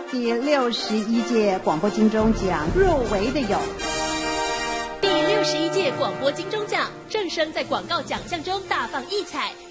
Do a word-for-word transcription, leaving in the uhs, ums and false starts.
第六十一届广播金钟奖入围的有。 第六十一届广播金钟奖，正声在广告奖项中大放异彩，